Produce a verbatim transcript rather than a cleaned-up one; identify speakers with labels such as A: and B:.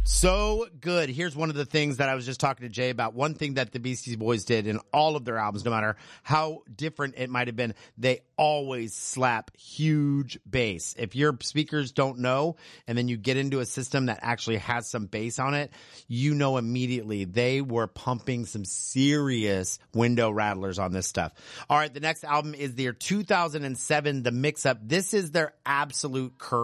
A: So good. Here's one of the things that I was just talking to Jay about. One thing that the Beastie Boys did in all of their albums, no matter how different it might have been, they always slap huge bass. If your speakers don't know, and then you get into a system that actually has some bass on it, you know immediately they were pumping some serious window rattlers on this stuff. All right, the next album is their two thousand seven, The Mix Up. This is their absolute curve.